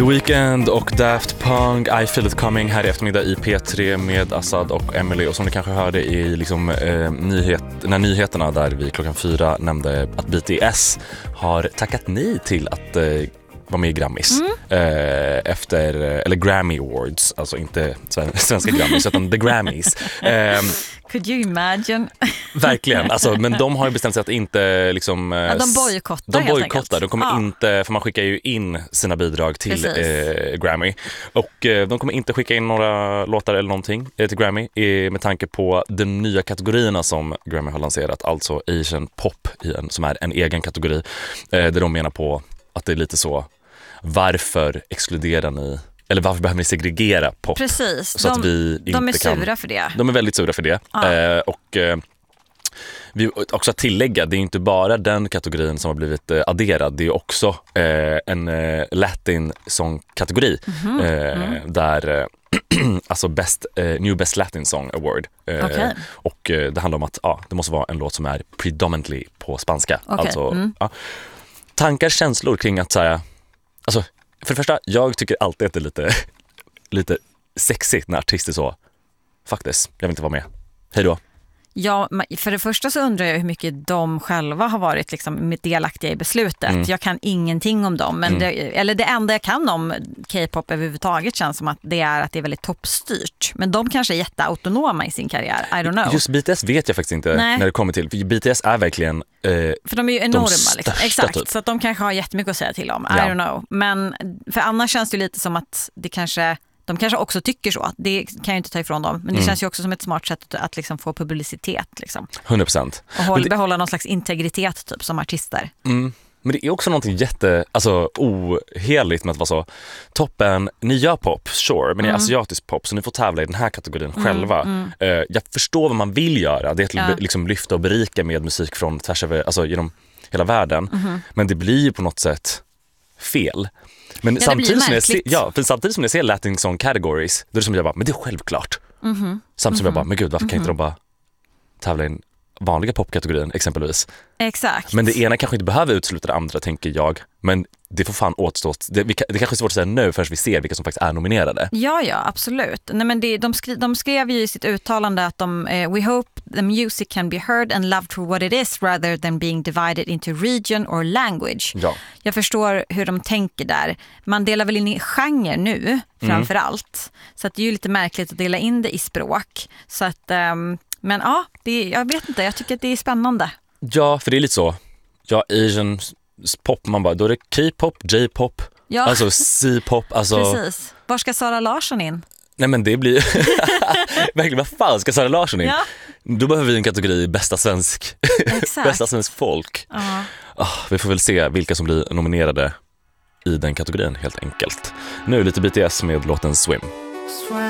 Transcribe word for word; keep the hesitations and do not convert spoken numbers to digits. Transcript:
The Weeknd och Daft Punk, I Feel It Coming här i eftermiddag i P tre med Assad och Emily. Och som ni kanske hörde i liksom, eh, nyhet, när nyheterna där vi klockan fyra nämnde att B T S har tackat nej till att eh, vara med i Grammys. Mm. Eh, efter, eller Grammy Awards, alltså inte svenska Grammys utan The Grammys. Eh, Could you imagine? Verkligen, alltså, men de har ju bestämt sig att inte liksom, ja, de bojkottar de bojkottar, de kommer ja. inte, för man skickar ju in sina bidrag till eh, Grammy och eh, de kommer inte skicka in några låtar eller någonting eh, till Grammy eh, med tanke på de nya kategorierna som Grammy har lanserat, alltså Asian Pop i en, som är en egen kategori eh, där de menar på att det är lite så, varför exkluderar ni eller varför behöver ni segregera pop? Precis, så de, att vi inte de är sura kan, för det. De är väldigt sura för det. Ja. Eh, och eh, vi också att tillägga, det är inte bara den kategorin som har blivit eh, adderad, det är också eh, en eh, Latin Song-kategori mm-hmm. eh, mm. där eh, alltså best, eh, New Best Latin Song Award. Eh, okay. Och eh, det handlar om att ja, det måste vara en låt som är predominantly på spanska. Okay. Alltså, mm. ja. Tankar, känslor kring att säga, alltså för det första, jag tycker alltid att det är lite, lite sexigt när artister så, faktiskt, jag vill inte vara med. Hej då. Ja, för det första så undrar jag hur mycket de själva har varit liksom delaktiga i beslutet. Mm. Jag kan ingenting om dem, men mm. det, eller det enda jag kan om K-pop överhuvudtaget känns som att det är att det är väldigt toppstyrt. Men de kanske är jätteautonoma i sin karriär, I don't know. Just B T S vet jag faktiskt inte Nej. när det kommer till, för B T S är verkligen eh, för de är ju enorma de liksom. Exakt, typ. Så att de kanske har jättemycket att säga till om, I ja. don't know. Men för annars känns det lite som att det kanske... De kanske också tycker så. Det kan jag inte ta ifrån dem. Men det mm. känns ju också som ett smart sätt att, att liksom få publicitet. Liksom. hundra procent. Och håll, det... behålla någon slags integritet typ, som artister. Mm. Men det är också någonting jätte, alltså, oheligt med att vara så. Toppen, ni gör pop, sure, men ni är mm. asiatisk pop, så ni får tävla i den här kategorin mm. själva. Mm. Uh, jag förstår vad man vill göra. Det är att ja. liksom lyfta och berika med musik från tvärs över, alltså genom hela världen. Mm. Men det blir ju på något sätt fel. Men, ja, samtidigt som jag ser, ja, för samtidigt som jag ser Latin Song Categories, då är det som jag bara, men det är självklart. Mm-hmm. Samtidigt som mm-hmm. jag bara, men gud, varför mm-hmm. kan inte de bara tävla in vanliga popkategorin exempelvis? Exakt. Men det ena kanske inte behöver utesluta det andra, tänker jag. Men det får fan återstå. Det, det kanske är svårt att säga nu förrän vi ser vilka som faktiskt är nominerade. Ja, ja, absolut. Nej, men det, de, skri, de skrev ju i sitt uttalande att de, eh, we hope the music can be heard and loved for what it is rather than being divided into region or language. Ja. Jag förstår hur de tänker där. Man delar väl in i genre nu, framför mm. allt. Så att det är ju lite märkligt att dela in det i språk. Så att, um, men ja, det, jag vet inte. Jag tycker att det är spännande. Ja, för det är lite så. Ja, Asian pop, man bara, då är det K-pop, J-pop, ja. alltså C-pop. Alltså... Precis. Var ska Sara Larsson in? Nej, men det blir verkligen, vad fan ska Sara Larsson in? Ja. Då behöver vi en kategori bästa svensk bästa svensk folk. Uh-huh. Oh, vi får väl se vilka som blir nominerade i den kategorin helt enkelt. Nu lite B T S med låten Swim. Swim.